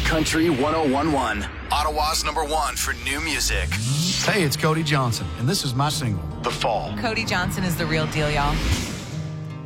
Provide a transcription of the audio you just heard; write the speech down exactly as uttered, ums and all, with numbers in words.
Country one oh one point one. Ottawa's number one for new music. Hey, it's Cody Johnson, and this is my single, The Fall. Cody Johnson is the real deal, y'all.